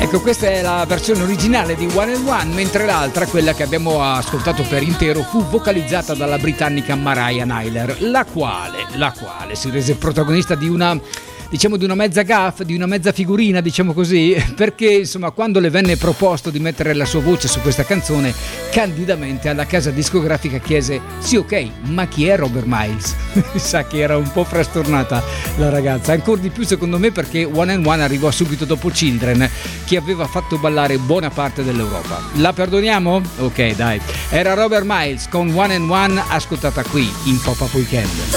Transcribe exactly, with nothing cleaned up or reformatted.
Ecco, questa è la versione originale di One and One, mentre l'altra, quella che abbiamo ascoltato per intero, fu vocalizzata dalla britannica Mariah Nyler, la quale, la quale si rese protagonista di una, diciamo, di una mezza gaffe, di una mezza figurina, diciamo così, perché insomma quando le venne proposto di mettere la sua voce su questa canzone, candidamente alla casa discografica chiese: sì, ok, ma chi è Robert Miles? Sa che era un po' frastornata la ragazza, ancora di più secondo me perché One and One arrivò subito dopo Children, che aveva fatto ballare buona parte dell'Europa. La perdoniamo? Ok, dai, era Robert Miles con One and One, ascoltata qui in Pop-Up Weekend.